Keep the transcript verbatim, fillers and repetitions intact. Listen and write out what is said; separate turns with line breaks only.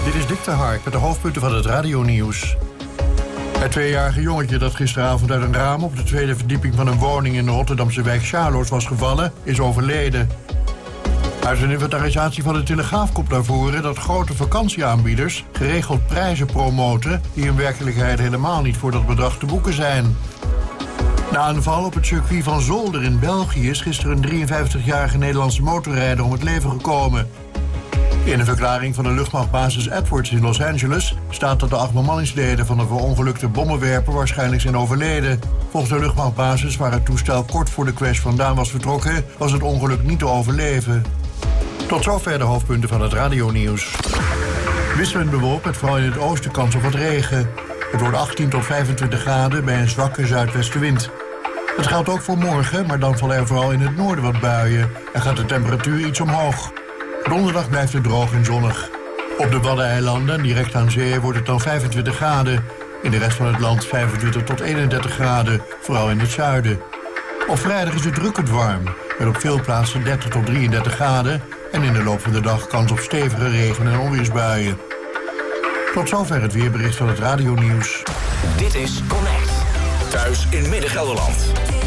Dit is Dick de Hark met de hoofdpunten van het radionieuws. Het tweejarige jongetje dat gisteravond uit een raam op de tweede verdieping van een woning in de Rotterdamse wijk Charloes was gevallen, is overleden. Uit een inventarisatie van de Telegraaf komt naar voren dat grote vakantieaanbieders geregeld prijzen promoten die in werkelijkheid helemaal niet voor dat bedrag te boeken zijn. Na een val op het circuit van Zolder in België is gisteren een drieënvijftigjarige Nederlandse motorrijder om het leven gekomen. In een verklaring van de luchtmachtbasis Edwards in Los Angeles staat dat de acht bemanningsleden van de verongelukte bommenwerper waarschijnlijk zijn overleden. Volgens de luchtmachtbasis, waar het toestel kort voor de crash vandaan was vertrokken, was het ongeluk niet te overleven. Tot zover de hoofdpunten van het radionieuws. Wisselend bewolkt met vooral in het oosten kans op wat regen. Het wordt achttien tot vijfentwintig graden bij een zwakke zuidwestenwind. Het geldt ook voor morgen, maar dan vallen er vooral in het noorden wat buien en gaat de temperatuur iets omhoog. Donderdag blijft het droog en zonnig. Op de Waddeneilanden, direct aan zee, wordt het dan vijfentwintig graden. In de rest van het land vijfentwintig tot eenendertig graden, vooral in het zuiden. Op vrijdag is het drukkend warm, met op veel plaatsen dertig tot drieëndertig graden... en in de loop van de dag kans op stevige regen- en onweersbuien. Tot zover het weerbericht van het radionieuws.
Dit is Connect. Thuis in Midden-Gelderland.